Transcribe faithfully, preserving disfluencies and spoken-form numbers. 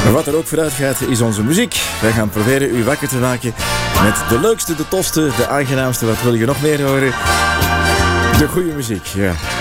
Maar wat er ook vooruit gaat, is onze muziek. Wij gaan proberen u wakker te maken met de leukste, de tofste, de aangenaamste. Wat wil je nog meer horen? De goede muziek, ja.